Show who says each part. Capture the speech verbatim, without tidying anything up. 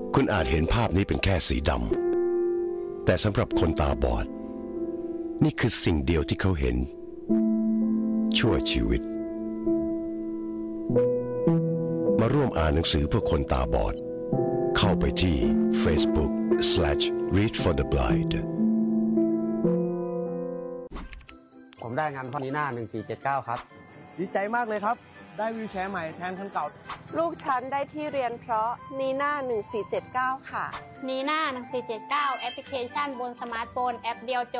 Speaker 1: คุณอาจเห็นภาพนี้เป็นแค่สีดำแต่สำหรับคนตาบอดนี่คือสิ่งเดียวที่เขาเห็นชั่วชีวิตมาร่วมอ่านหนังสือเพื่อคนตาบอดเข้าไปที่ Facebook slash read for the blind
Speaker 2: ผมได้งานพ่อนีน่าหนึ่งสี่เจ็ดเก้าครับ
Speaker 3: ดีใจมากเลยครับได้วีลแชร์ใหม่แทนคันเก่า
Speaker 4: ลูกฉันได้ที่เรียนเพราะนีน่าหนึ่งสี่เจ็ดเก้าค่ะ
Speaker 5: นีน่าหนึ่งสี่เจ็ดเก้าแอปพลิเคชันบนสมาร์ทโฟนแอปเดียวจบ